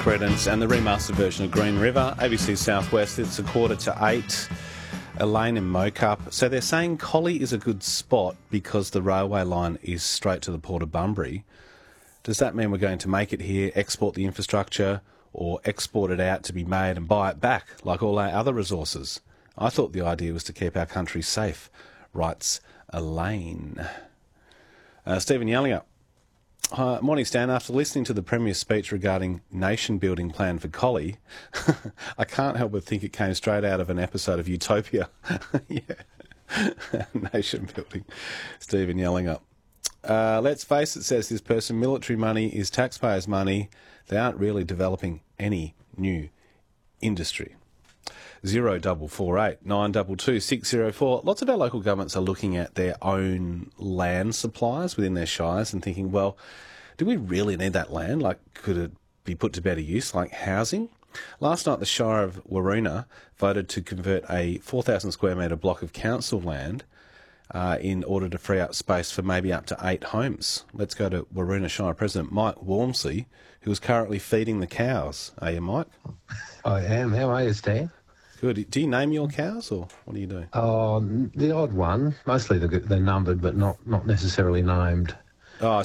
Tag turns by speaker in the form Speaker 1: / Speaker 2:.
Speaker 1: Credence and the remastered version of Green River. ABC Southwest, it's 7:45. Elaine and Mocup. So they're saying Collie is a good spot because the railway line is straight to the Port of Bunbury. Does that mean we're going to make it here, export the infrastructure, or export it out to be made and buy it back like all our other resources? I thought the idea was to keep our country safe, writes Elaine. Stephen Yellinger. Morning, Stan. After listening to the Premier's speech regarding nation-building plan for Collie, I can't help but think it came straight out of an episode of Utopia. Yeah. Nation-building. Stephen Yellinger. Let's face it, says this person, military money is taxpayers' money. They aren't really developing any new industry. 0448 922 604. Lots of our local governments are looking at their own land supplies within their shires and thinking, well, do we really need that land? Like, could it be put to better use, like housing? Last night, the Shire of Waroona voted to convert a 4,000 square metre block of council land in order to free up space for maybe up to 8 homes. Let's go to Waroona Shire President Mike Walmsley, who is currently feeding the cows. Are you, Mike?
Speaker 2: I am. How are you, Stan?
Speaker 1: Good. Do you name your cows, or what do you do?
Speaker 2: Oh, the odd one. Mostly they're numbered, but not necessarily named.
Speaker 1: Oh,